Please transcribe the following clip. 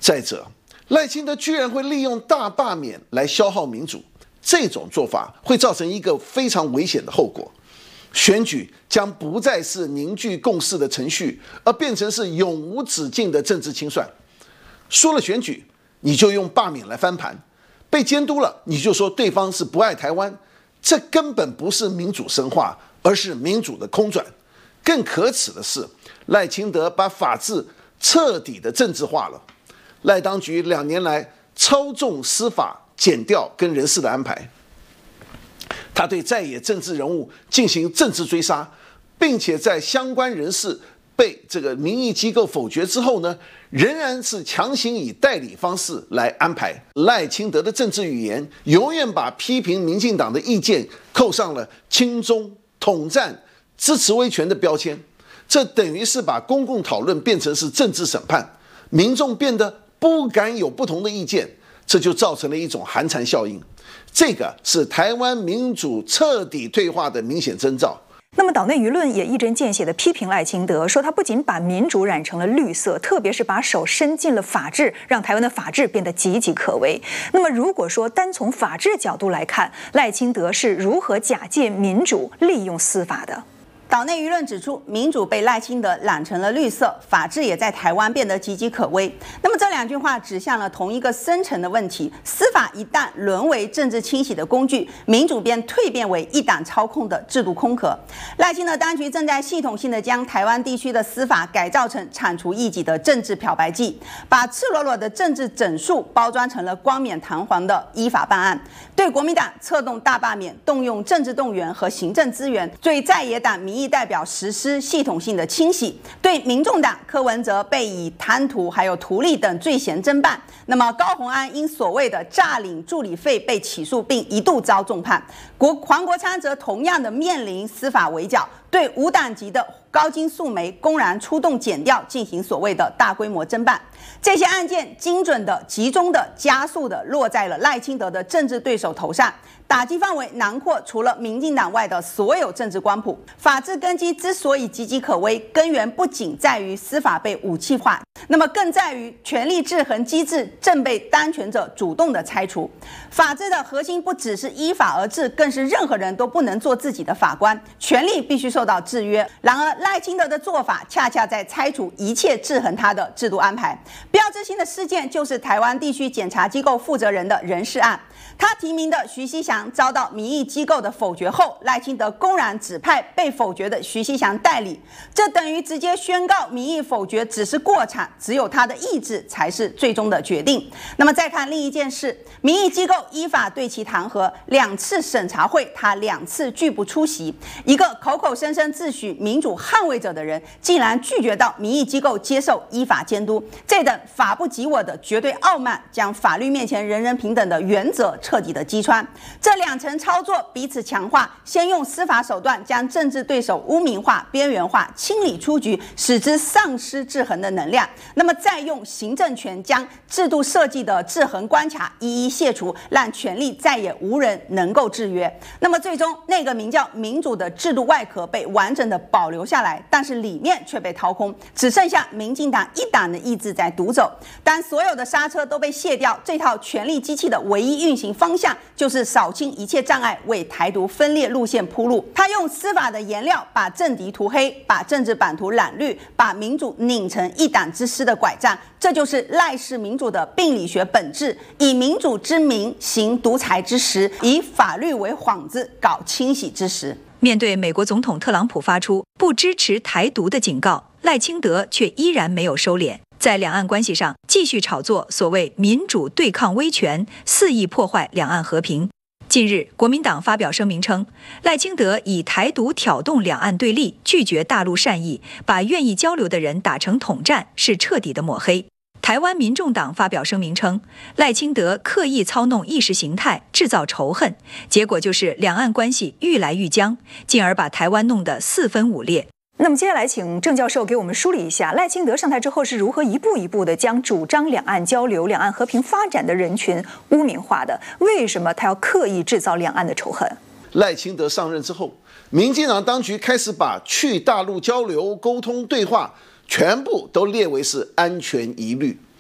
再者，赖清德居然会利用大罢免来消耗民主，这种做法会造成一个非常危险的后果。选举将不再是凝聚共识的程序，而变成是永无止境的政治清算。输了选举，你就用罢免来翻盘；被监督了，你就说对方是不爱台湾。这根本不是民主深化，而是民主的空转。更可耻的是，赖清德把法治彻底的政治化了。赖当局2年来操纵司法、检调跟人事的安排。他对在野政治人物进行政治追杀，并且在相关人士被这个民意机构否决之后呢，仍然是强行以代理方式来安排。赖清德的政治语言永远把批评民进党的意见扣上了亲中、统战、支持威权的标签，这等于是把公共讨论变成是政治审判，民众变得不敢有不同的意见，这就造成了一种寒蝉效应。这个是台湾民主彻底退化的明显征兆。 那么岛内舆论也一针见血地批评赖清德，说他不仅把民主染成了绿色，特别是把手伸进了法治，让台湾的法治变得岌岌可危。那么如果说单从法治角度来看，赖清德是如何假借民主利用司法的？ 岛内舆论指出，民主被赖清德染成了绿色，法治也在台湾变得岌岌可危。那么这2句话指向了同一个深层的问题：司法一旦沦为政治清洗的工具，民主便蜕变为一党操控的制度空壳。赖清德当局正在系统性的将台湾地区的司法改造成铲除异己的政治漂白剂，把赤裸裸的政治整肃包装成了光冕堂皇的依法办案。对国民党策动大罢免，动用政治动员和行政资源，对在野党民意代表实施系统性的清洗，对民众党柯文哲被以贪图还有图利等罪嫌侦办。那么高虹安因所谓的诈领助理费被起诉，并一度遭重判。黄国昌则同样的面临司法围剿，对无党籍的高金素梅公然出动检调，进行所谓的大规模侦办。这些案件精准的、集中的、加速的落在了赖清德的政治对手头上，打击范围囊括除了民进党外的所有政治光谱。法治根基之所以岌岌可危，根源不仅在于司法被武器化，那么更在于权力制衡机制正被当权者主动的拆除。法治的核心不只是依法而治，更是任何人都不能做自己的法官，权力必须受到制约。然而赖清德的做法恰恰在拆除一切制衡他的制度安排。标志性的事件就是台湾地区检察机构负责人的人事案。他提名的徐熙祥遭到民意机构的否决后，赖清德公然指派被否决的徐熙祥代理，这等于直接宣告民意否决只是过场，只有他的意志才是最终的决定。那么再看另一件事，民意机构依法对其弹劾，2次审查会他2次拒不出席，一个口口声声自诩民主捍卫者的人，竟然拒绝到民意机构接受依法监督，这等法不及我的绝对傲慢，将法律面前人人平等的原则彻底的击穿。这2层操作彼此强化，先用司法手段将政治对手污名化、边缘化、清理出局，使之丧失制衡的能量，那么再用行政权将制度设计的制衡关卡一一卸除，让权力再也无人能够制约。那么最终那个名叫民主的制度外壳被完整的保留下来，但是里面却被掏空，只剩下民进党一党的意志在独走。当所有的刹车都被卸掉，这套权力机器的唯一运行方向就是扫清一切障碍，为台独分裂路线铺路。他用司法的颜料把政敌涂黑，把政治版图染绿，把民主拧成一党之师的拐杖，这就是赖氏民主的病理学本质：以民主之名行独裁之实，以法律为幌子搞清洗之实。 面对美国总统特朗普发出不支持台独的警告，赖清德却依然没有收敛，在两岸关系上继续炒作所谓民主对抗威权，肆意破坏两岸和平。近日，国民党发表声明称，赖清德以台独挑动两岸对立，拒绝大陆善意，把愿意交流的人打成统战，是彻底的抹黑。台湾民众党发表声明称，赖清德刻意操弄意识形态，制造仇恨，结果就是两岸关系愈来愈僵，进而把台湾弄得四分五裂。那么接下来请郑教授给我们梳理一下，赖清德上台之后是如何一步一步的将主张两岸交流、两岸和平发展的人群污名化的？为什么他要刻意制造两岸的仇恨？ 赖清德上任之后，民进党当局开始把去大陆交流、沟通、对话全部都列为是安全疑虑。